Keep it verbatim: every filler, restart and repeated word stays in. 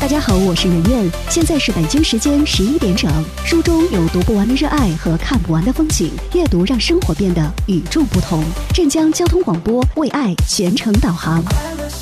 家好，我是圆圆，现在是北京时间十一点整。书中有读不完的热爱和看不完的风景，阅读让生活变得与众不同。镇江交通广播为爱全程导航。